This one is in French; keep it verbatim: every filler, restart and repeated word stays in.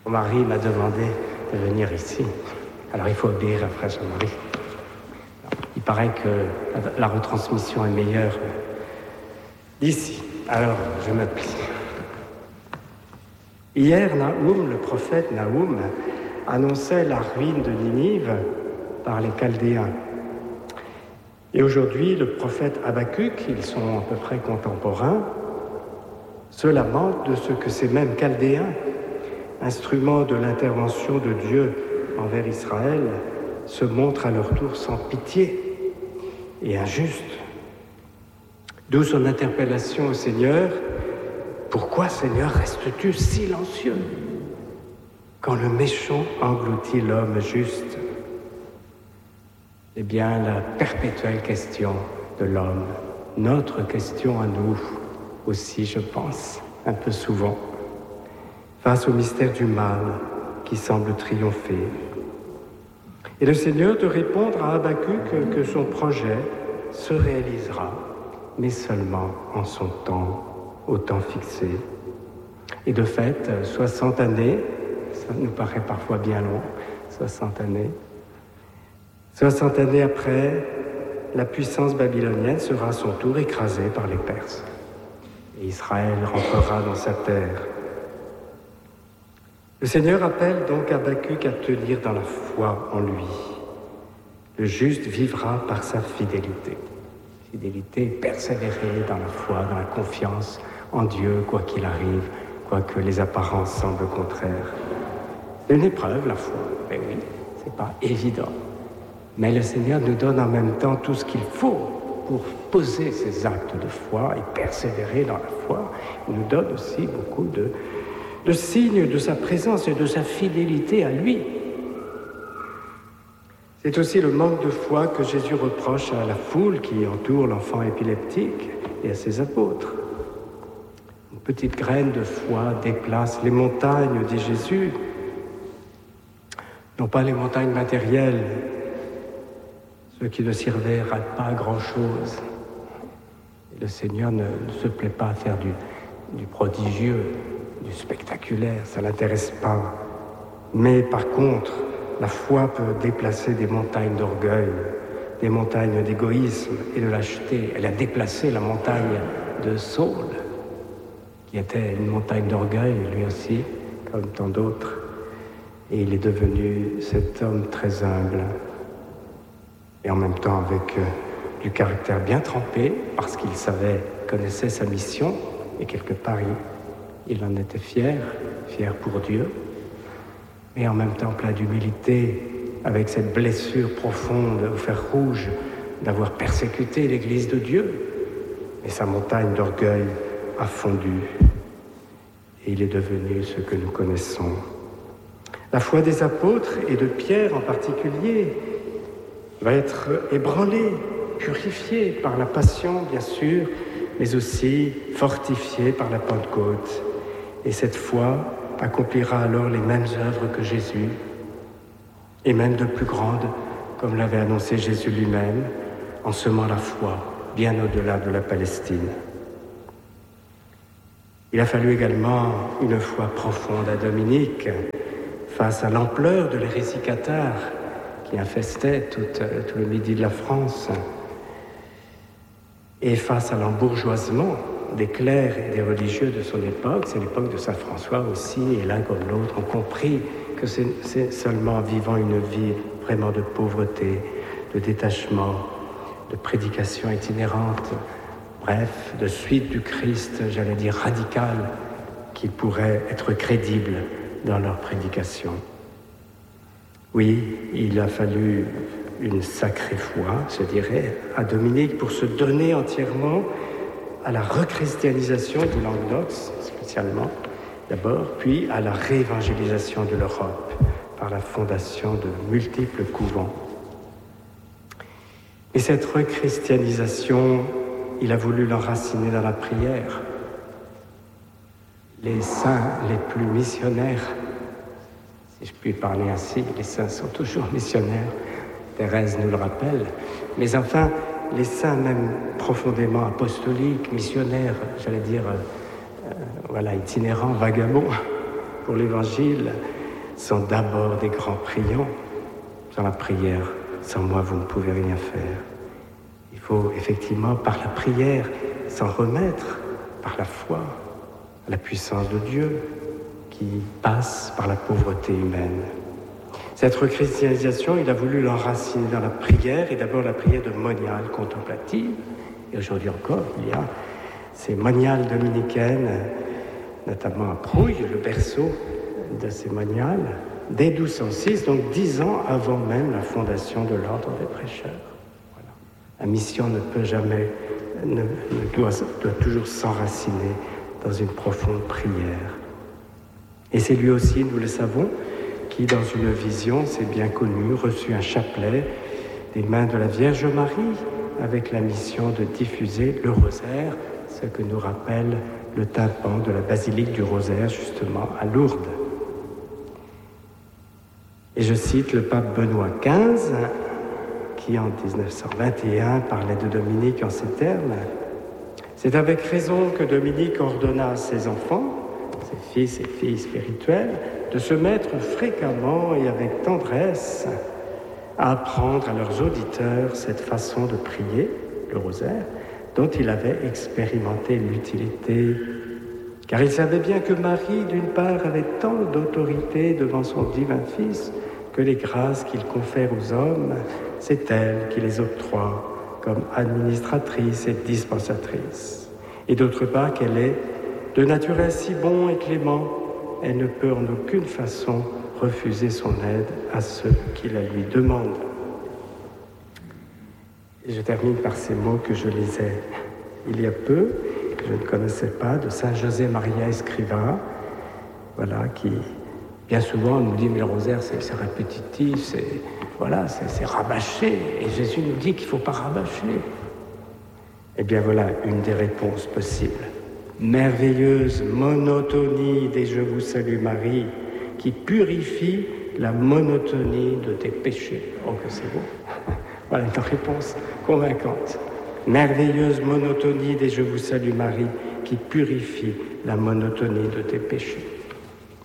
Mon mari m'a demandé de venir ici. Alors il faut obéir à Frère Jean-Marie. Il paraît que la retransmission est meilleure d'ici. Alors je me plie. Hier, Naoum, le prophète Naoum, annonçait la ruine de Ninive par les Chaldéens. Et aujourd'hui, le prophète Habakkuk, ils sont à peu près contemporains, se lamente de ce que ces mêmes Chaldéens, instruments de l'intervention de Dieu envers Israël, se montrent à leur tour sans pitié et injustes. D'où son interpellation au Seigneur: pourquoi, Seigneur, restes-tu silencieux quand le méchant engloutit l'homme juste? C'est bien la perpétuelle question de l'homme, notre question à nous aussi, je pense, un peu souvent, face au mystère du mal qui semble triompher. Et le Seigneur de répondre à Habakkuk que son projet se réalisera, mais seulement en son temps, au temps fixé. Et de fait, soixante années, ça nous paraît parfois bien long, soixante années, soixante années après, la puissance babylonienne sera à son tour écrasée par les Perses. Et Israël rentrera dans sa terre. Le Seigneur appelle donc Habakkuk à tenir dans la foi en lui. Le juste vivra par sa fidélité. Fidélité, persévérer dans la foi, dans la confiance en Dieu, quoi qu'il arrive, quoique les apparences semblent contraires. C'est une épreuve, la foi. Mais oui, c'est pas évident. Mais le Seigneur nous donne en même temps tout ce qu'il faut pour poser ces actes de foi et persévérer dans la foi. Il nous donne aussi beaucoup de, de signes de sa présence et de sa fidélité à lui. C'est aussi le manque de foi que Jésus reproche à la foule qui entoure l'enfant épileptique et à ses apôtres. Une petite graine de foi déplace les montagnes, dit Jésus. Non pas les montagnes matérielles, ceux qui ne servaient pas à grand-chose. Et le Seigneur ne, ne se plaît pas à faire du, du prodigieux, du spectaculaire, ça ne l'intéresse pas. Mais par contre, la foi peut déplacer des montagnes d'orgueil, des montagnes d'égoïsme et de lâcheté. Elle a déplacé la montagne de Saul, qui était une montagne d'orgueil, lui aussi, comme tant d'autres. Et il est devenu cet homme très humble, et en même temps avec euh, du caractère bien trempé, parce qu'il savait, connaissait sa mission, et quelque part il, il en était fier, fier pour Dieu, mais en même temps plein d'humilité, avec cette blessure profonde au fer rouge d'avoir persécuté l'Église de Dieu. Et sa montagne d'orgueil a fondu, et il est devenu ce que nous connaissons. La foi des apôtres, et de Pierre en particulier, va être ébranlée, purifiée par la passion, bien sûr, mais aussi fortifiée par la Pentecôte. Et cette foi accomplira alors les mêmes œuvres que Jésus, et même de plus grandes, comme l'avait annoncé Jésus lui-même, en semant la foi bien au-delà de la Palestine. Il a fallu également une foi profonde à Dominique, face à l'ampleur de l'hérésie cathare qui infestait tout, tout le midi de la France, et face à l'embourgeoisement des clercs et des religieux de son époque. C'est l'époque de saint François aussi, et l'un comme l'autre ont compris que c'est, c'est seulement en vivant une vie vraiment de pauvreté, de détachement, de prédication itinérante, bref, de suite du Christ, j'allais dire radicale, qu'ils pourraient être crédibles dans leur prédication. Oui, il a fallu une sacrée foi, je dirais, à Dominique pour se donner entièrement à la rechristianisation du Languedoc, spécialement, d'abord, puis à la réévangélisation de l'Europe par la fondation de multiples couvents. Et cette rechristianisation, il a voulu l'enraciner dans la prière. Les saints les plus missionnaires, si je puis parler ainsi, les saints sont toujours missionnaires, Thérèse nous le rappelle, mais enfin, les saints même profondément apostoliques, missionnaires, j'allais dire, euh, voilà, itinérants, vagabonds, pour l'Évangile sont d'abord des grands priants. Sans la prière, sans moi, vous ne pouvez rien faire. Il faut effectivement, par la prière, s'en remettre, par la foi, à la puissance de Dieu qui passe par la pauvreté humaine. Cette rechristianisation, il a voulu l'enraciner dans la prière, et d'abord la prière de moniale contemplative. Et aujourd'hui encore, il y a ces moniales dominicaines, notamment à Prouille, le berceau de ces moniales, dès douze cent six, donc dix ans avant même la fondation de l'ordre des prêcheurs. Voilà. La mission ne peut jamais, ne, ne doit, doit toujours s'enraciner dans une profonde prière. Et c'est lui aussi, nous le savons, qui, dans une vision, c'est bien connu, reçut un chapelet des mains de la Vierge Marie, avec la mission de diffuser le rosaire, ce que nous rappelle le tympan de la basilique du rosaire, justement, à Lourdes. Et je cite le pape Benoît quinze, qui en dix-neuf cent vingt et un parlait de Dominique en ces termes. C'est avec raison que Dominique ordonna à ses enfants, ses fils et filles spirituels, de se mettre fréquemment et avec tendresse à apprendre à leurs auditeurs cette façon de prier, le rosaire, dont il avait expérimenté l'utilité. Car il savait bien que Marie, d'une part, avait tant d'autorité devant son divin Fils que les grâces qu'il confère aux hommes, c'est elle qui les octroie comme administratrice et dispensatrice. Et d'autre part, qu'elle est de nature si bon et clément, elle ne peut en aucune façon refuser son aide à ceux qui la lui demandent. Et je termine par ces mots que je lisais il y a peu, que je ne connaissais pas, de Saint José Maria Escrivá, voilà, qui bien souvent nous dit mais le rosaire c'est, c'est répétitif, c'est, voilà, c'est, c'est rabâché, et Jésus nous dit qu'il ne faut pas rabâcher. Eh bien voilà une des réponses possibles. Merveilleuse monotonie des Je vous salue Marie, qui purifie la monotonie de tes péchés. Oh que c'est beau. Voilà une réponse convaincante. Merveilleuse monotonie des Je vous salue Marie, qui purifie la monotonie de tes péchés.